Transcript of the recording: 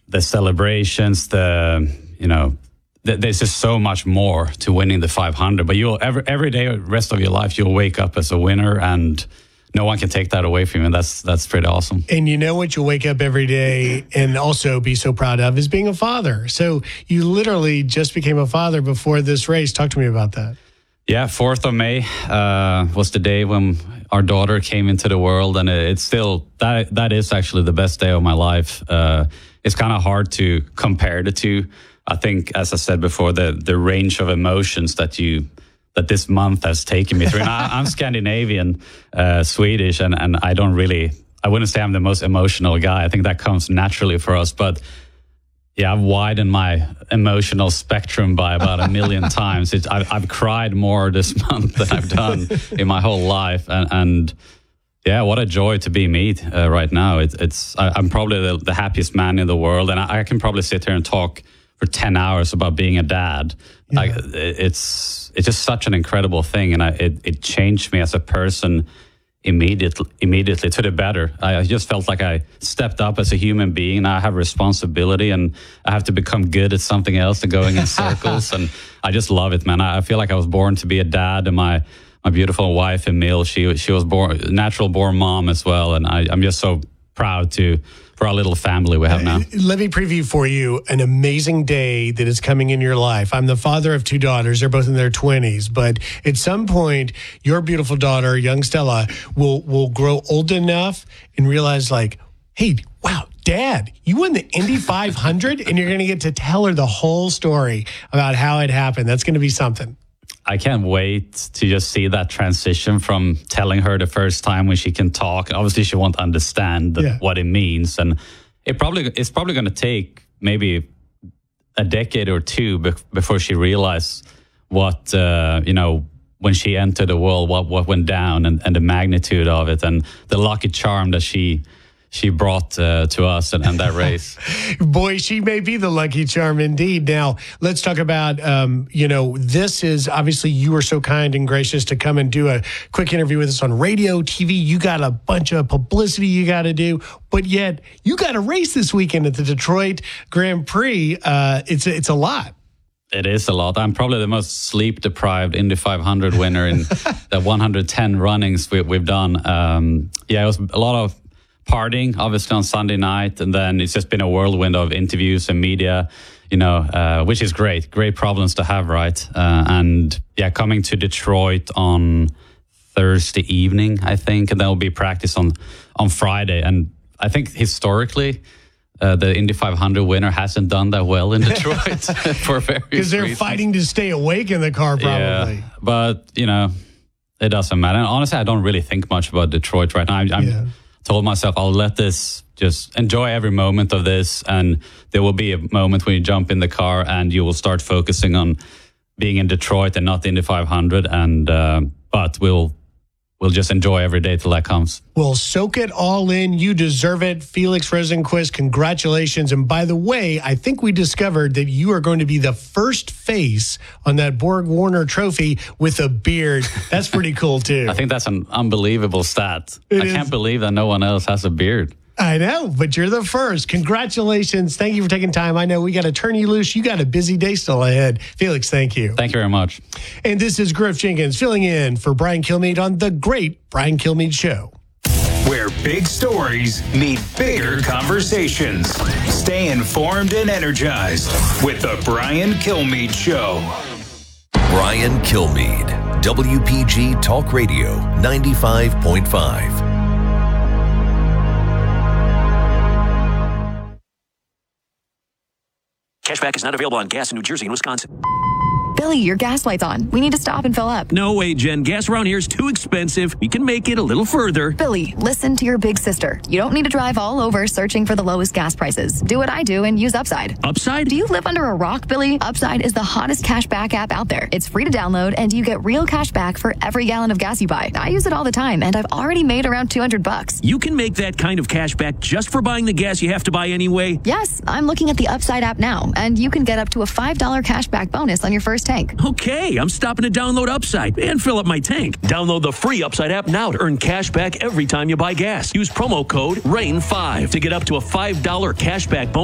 the celebrations, there's just so much more to winning the 500. But you'll every day, rest of your life, you'll wake up as a winner, and no one can take that away from you. That's pretty awesome. And you know what you'll wake up every day and also be so proud of is being a father. So you literally just became a father before this race. Talk to me about that. Yeah, 4th of May was the day when our daughter came into the world, and it's still that is actually the best day of my life. It's kind of hard to compare the two. I think, as I said before, the range of emotions that this month has taken me through. And I'm Scandinavian, Swedish, and I wouldn't say I'm the most emotional guy. I think that comes naturally for us. But yeah, I've widened my emotional spectrum by about 1 million times. I've cried more this month than I've done in my whole life. And yeah, what a joy to be me right now. I'm probably the happiest man in the world. And I can probably sit here and talk for 10 hours about being a dad. Yeah. It's just such an incredible thing. And it changed me as a person immediately to the better. I just felt like I stepped up as a human being. Now I have responsibility, and I have to become good at something else than going in circles. And I just love it, man. I feel like I was born to be a dad, and my beautiful wife, Emil, she was natural born mom as well. And I'm just so proud for our little family we have now. Let me preview for you an amazing day that is coming in your life. I'm the father of 2 daughters. They're both in their 20s. But at some point, your beautiful daughter, young Stella, will grow old enough and realize, like, hey, wow, Dad, you won the Indy 500? And you're going to get to tell her the whole story about how it happened. That's going to be something. I can't wait to just see that transition from telling her the first time when she can talk. Obviously, she won't understand what it means. And it's probably going to take maybe a decade or two before she realizes what, when she entered the world, what went down and the magnitude of it and the lucky charm that she brought to us and that race. Boy, she may be the lucky charm indeed. Now, let's talk about, this is obviously you were so kind and gracious to come and do a quick interview with us on radio, TV. You got a bunch of publicity you got to do, but yet you got a race this weekend at the Detroit Grand Prix. It's a lot. It is a lot. I'm probably the most sleep-deprived Indy 500 winner in the 110 runnings we've done. It was a lot of partying, obviously, on Sunday night, and then it's just been a whirlwind of interviews and media, which is great problems to have, right? Coming to Detroit on Thursday evening, I think, and then will be practice on Friday. And I think historically, the Indy 500 winner hasn't done that well in Detroit for various reasons. Because they're fighting to stay awake in the car, probably. Yeah, but, it doesn't matter. And honestly, I don't really think much about Detroit right now. I'm told myself I'll let this, just enjoy every moment of this, and there will be a moment when you jump in the car and you will start focusing on being in Detroit and not in the 500. And but we'll just enjoy every day till that comes. Well, soak it all in. You deserve it. Felix Rosenqvist, congratulations. And by the way, I think we discovered that you are going to be the first face on that Borg Warner trophy with a beard. That's pretty cool, too. I think that's an unbelievable stat. I can't believe that no one else has a beard. I know, but you're the first. Congratulations. Thank you for taking time. I know we got to turn you loose. You got a busy day still ahead. Felix, thank you. Thank you very much. And this is Griff Jenkins filling in for Brian Kilmeade on The Great Brian Kilmeade Show. Where big stories meet bigger conversations. Stay informed and energized with The Brian Kilmeade Show. Brian Kilmeade, WPG Talk Radio 95.5. Cashback is not available on gas in New Jersey and Wisconsin. Billy, your gas light's on. We need to stop and fill up. No way, Jen. Gas around here is too expensive. We can make it a little further. Billy, listen to your big sister. You don't need to drive all over searching for the lowest gas prices. Do what I do and use Upside. Upside? Do you live under a rock, Billy? Upside is the hottest cashback app out there. It's free to download, and you get real cash back for every gallon of gas you buy. I use it all the time, and I've already made around $200. You can make that kind of cash back just for buying the gas you have to buy anyway? Yes, I'm looking at the Upside app now, and you can get up to a $5 cashback bonus on your first tank. Okay, I'm stopping to download Upside and fill up my tank. Download the free Upside app now to earn cash back every time you buy gas. Use promo code RAIN5 to get up to a $5 cashback bonus